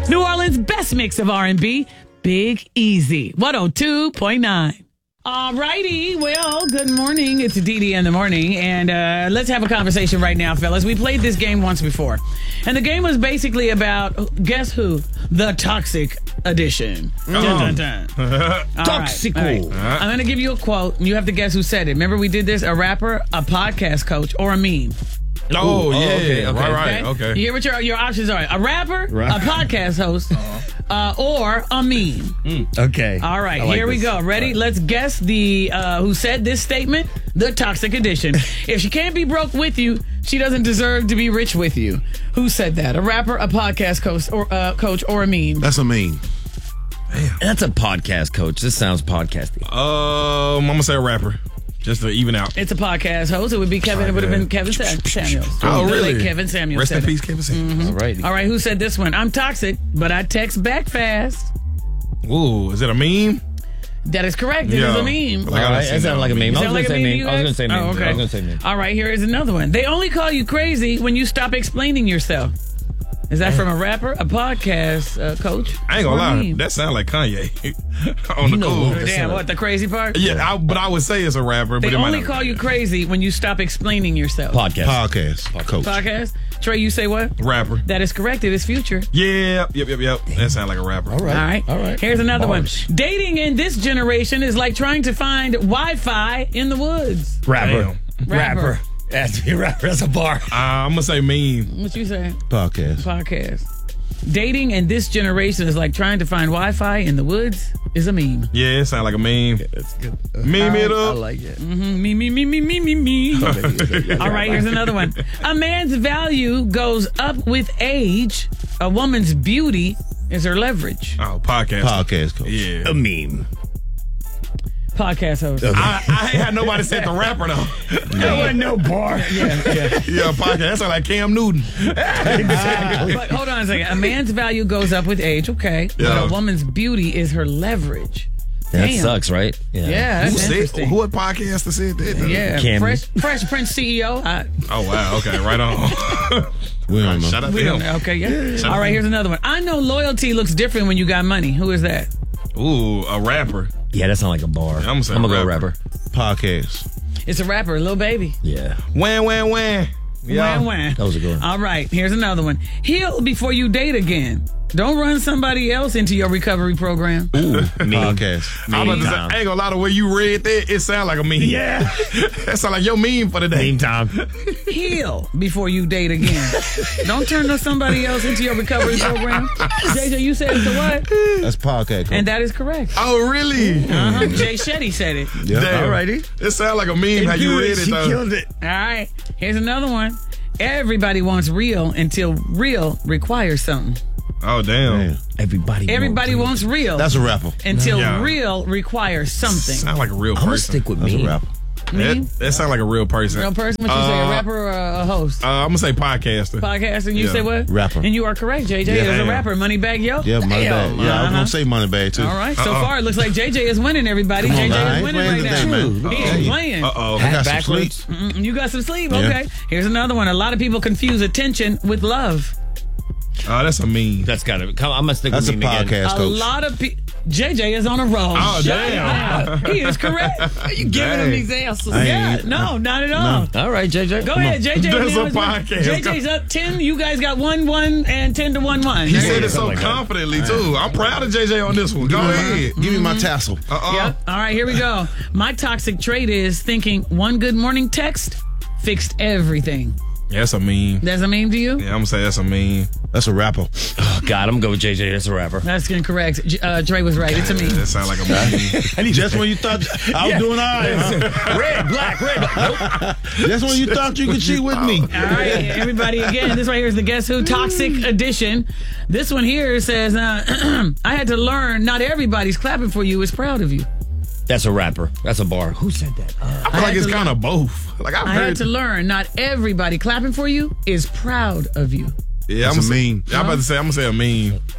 New Orleans' best mix of R&B, Big Easy, 102.9. All righty. Well, good morning. It's Dee in the morning. And let's have a conversation right now, fellas. We played this game once before. And the game was basically about, guess who? The Toxic Edition. Dun, dun, dun. Toxico. All right. I'm going to give you a quote. And you have to guess who said it. Remember we did this? A rapper, a podcast coach, or a meme. Oh, yeah. okay. Right. Okay. You hear what your options are? A rapper, a podcast host, or a meme. Okay. All right, I here we this. go. Ready? Right. Let's guess the who said this statement. The Toxic Edition. If she can't be broke with you, she doesn't deserve to be rich with you. Who said that? A rapper, a podcast coach, or a meme? That's a meme. That's a podcast coach. This sounds podcasty. I'm gonna say a rapper, just to even out. It's a podcast host. It would be Kevin. It would have been Kevin Samuels. Oh, The really? late Kevin Samuels. Rest in said it. peace, Kevin Samuels. All right. All right, who said this one? I'm toxic, but I text back fast. Ooh, is it a meme? That is correct. It is Yeah. a meme. Like, All right. That sounds like a meme. I was Sound going like to a say meme to meme. you I was going to say guys? meme. Oh, okay. I was going to say meme. All right, here is another one. They only call you crazy when you stop explaining yourself. Is that from a rapper, a podcast coach? I ain't gonna or a lie, meme? that sound like Kanye on the cool. Damn, what, the crazy part? Yeah, but I would say it's a rapper. They but it might only not call be. you crazy when you stop explaining yourself. Podcast. Coach. Podcast? Trey, you say what? Rapper. That is correct. It is Future. Yeah, yep. That sound like a rapper. All right. All right. Here's another Bars. one. Dating in this generation is like trying to find Wi-Fi in the woods. Rapper. Damn. Rapper. Has to be a rapper. That's a bar. I'm gonna say meme. What you say? Podcast. Podcast. Dating in this generation is like trying to find Wi-Fi in the woods is a meme. Yeah, it sound like a meme. That's good. Meme it I up. like it. Me. All right, here's another one. A man's value goes up with age. A woman's beauty is her leverage. Oh, podcast. Podcast coach. Yeah. A meme. Podcast host. I ain't had nobody said the rapper though. There wasn't no bar. Yeah. Yeah, podcast. That sound like Cam Newton. But hold on a second. A man's value goes up with age, okay. Yeah. But a woman's beauty is her leverage. That Damn. sucks, right? Yeah, Who that's said? interesting. What podcaster said that? though? Yeah, Cam. Fresh Prince CEO. Oh wow. Okay. Right on. We don't know. Shout out We to don't him. know. Okay, yeah. All right, here's another one. I know loyalty looks different when you got money. Who is that? Ooh, a rapper. Yeah, that sounds like a bar. I'm gonna say go rapper. rapper. Podcast. It's a rapper, Lil Baby. Yeah. Wham. Yeah. Wham. That was a good one. All right, here's another one. Heal before you date again. Don't run somebody else into your recovery program. Podcast. I'm about to say, Meme I ain't gonna lie, the way you read that, it sound like a meme. Yeah. That sound like your meme for the day. Meme time. Heal before you date again. Don't turn somebody else into your recovery program. JJ, you said it's a what? That's podcast coach. And that is correct. Oh, really? Uh-huh. Jay Shetty said it. Yeah. Damn. Alrighty. It sound like a meme how you read it, She though. killed it. All right, here's another one. Everybody wants real until real requires something. Oh, damn. Everybody wants real That's a rapper. until Yeah. real requires something. Sound like a real I'm going to person. stick with That's me. a rapper. That sound like a real person. Real person? What you say, a rapper or a host? I'm gonna say podcaster. Podcast, and you Yeah. say what? Rapper. And you are correct, JJ. Yeah. It was a Damn. rapper. Moneybag Yo. Yeah, money bag. Yeah, I was Uh-huh. gonna say money bag too. All right. So far, it looks like JJ is winning, everybody. Come on, JJ man. I is ain't winning playing right today, now. man. He Uh-oh. is playing. Uh-oh. I got some backwards. sleep. You got some sleep. Yeah. Okay. Here's another one. A lot of people confuse attention with love. Oh, that's a meme. That's got to I'm going to stick That's with a meme again. podcast A coach. lot of people. JJ is on a roll. Oh, Shut damn. up. He is correct. You giving him these answers. Yeah, no, not at all. All right, JJ. Go ahead, JJ. That's now a is winning. podcast. JJ's up 10. You guys got 1-1 and 10 to 1-1. He said it something so like that. confidently, too. I'm proud of JJ on this one. Go ahead. Give me my tassel. Yep. All right, here we go. My toxic trait is thinking one good morning text fixed everything. That's a meme. That's a meme to you? Yeah, I'm gonna say that's a meme. That's a rapper. Oh, God, I'm going to go with JJ. That's a rapper. That's incorrect. Dre was right. It's a meme. That sound like a meme. Just when you thought I was doing all right, huh? Red, black, red. Nope. Just when you thought you could cheat with me. All right, everybody, again, this right here is the Guess Who Toxic Edition. This one here says, I had to learn not everybody's clapping for you is proud of you. That's a rapper. That's a bar. Who said that? I feel like it's kind of both. Like I've I had heard. to learn not everybody clapping for you is proud of you. Yeah, That's I'm a meme. Yeah, I'm about to say. I'm gonna say a meme.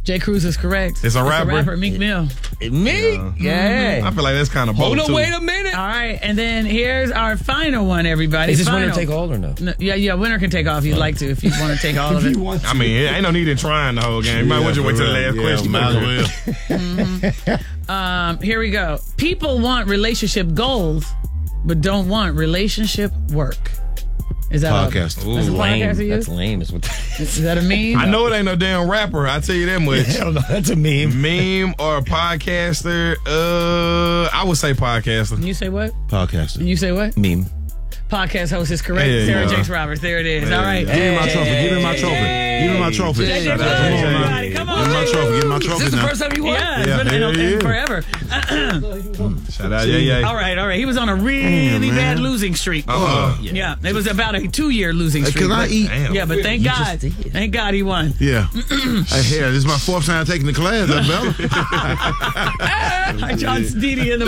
Jay Cruz is correct. It's a rapper. Meek Mill. Me? Yeah. I feel like that's kind of both. Hold on, too. wait a minute. All right, and then here's our final one, everybody. Is this final. winner take all or no? No, yeah, winner can take off if you'd like to, if you want to take all of it. I mean, it ain't no need in trying the whole game. You might want to wait till the last question. Might as well. Here we go. People want relationship goals, but don't want relationship work. Is that Podcast. That's a Lame. podcast to you? That's lame. Is what Is that a meme? I know it ain't no damn rapper. I tell you that much. Hell no, that's a meme. Meme or a podcaster? I would say podcaster. You say what? Podcasting. You say what? Meme. Podcast host is correct. There you Sarah go. Jakes Roberts. There it is. All right. Give me my trophy. Give me my trophy. Give me my trophy. Jay, Come Jay, on, everybody, man. come Give on. me my trophy. Give me my Is trophy this the now. first time you won? Yeah, it's Yeah, been yeah. forever. Shout out, yeah. All right. He was on a really bad losing streak. Yeah, it was about a 2-year losing streak. Can I but- eat? Damn. Yeah, but thank God. just did. Thank God he won. Yeah. Hey, this is my 4th time taking the class. That's better. Hi, John Didi in the